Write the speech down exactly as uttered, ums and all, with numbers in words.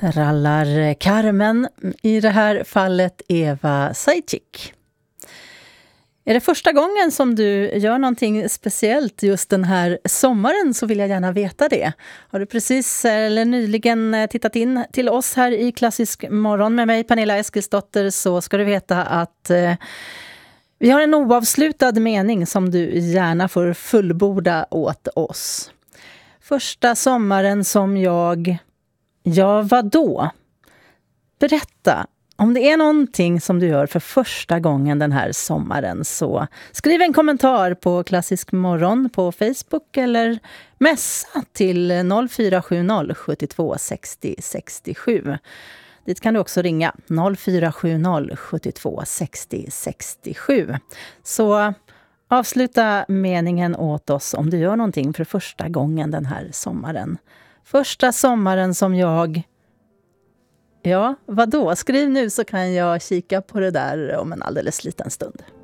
trallar Carmen, i det här fallet Eva Sajcik. Är det första gången som du gör någonting speciellt just den här sommaren, så vill jag gärna veta det. Har du precis eller nyligen tittat in till oss här i Klassisk morgon med mig, Pernilla Eskilsdotter, så ska du veta att eh, vi har en oavslutad mening som du gärna får fullborda åt oss. Första sommaren som jag... Ja, vadå? Berätta. Om det är någonting som du gör för första gången den här sommaren, så skriv en kommentar på Klassisk morgon på Facebook eller messa till noll fyra sju noll sju två sex noll sex sju. Dit kan du också ringa noll fyra sju noll sju två sex noll sex sju. Så avsluta meningen åt oss om du gör någonting för första gången den här sommaren. Första sommaren som jag... Ja, vadå? Skriv nu så kan jag kika på det där om en alldeles liten stund.